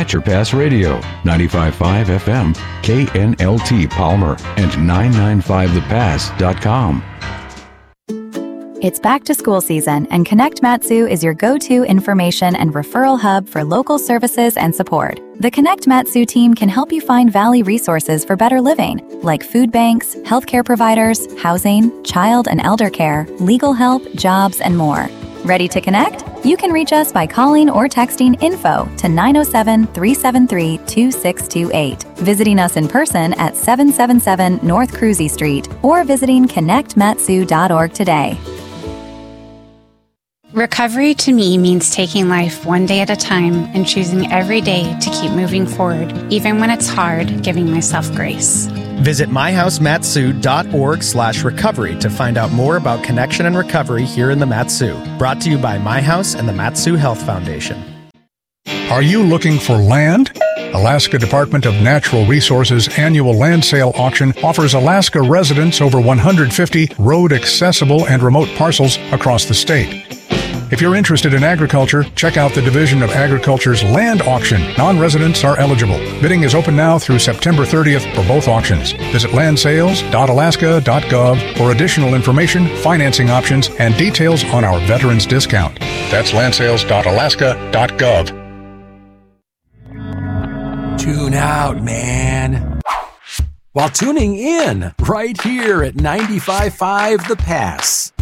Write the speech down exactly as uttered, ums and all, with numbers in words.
Catcher Pass Radio, ninety-five point five F M, K N L T Palmer, and nine ninety-five the pass dot com. It's back to school season, and Connect Matsu is your go-to information and referral hub for local services and support. The Connect Matsu team can help you find Valley resources for better living, like food banks, healthcare providers, housing, child and elder care, legal help, jobs, and more. Ready to connect? You can reach us by calling or texting info to nine oh seven, three seven three, two six two eight, visiting us in person at seven seventy-seven North Cruzy Street, or visiting connect matsu dot org today. Recovery to me means taking life one day at a time and choosing every day to keep moving forward, even when it's hard, giving myself grace. Visit myhousematsu.org slash recovery to find out more about connection and recovery here in the Matsu. Brought to you by My House and the Matsu Health Foundation. Are you looking for land? Alaska Department of Natural Resources annual land sale auction offers Alaska residents over one hundred fifty road-accessible and remote parcels across the state. If you're interested in agriculture, check out the Division of Agriculture's land auction. Non-residents are eligible. Bidding is open now through September thirtieth for both auctions. Visit land sales dot alaska dot gov for additional information, financing options, and details on our veterans discount. That's land sales dot alaska dot gov. Tune out, man. While tuning in right here at ninety-five point five The Pass.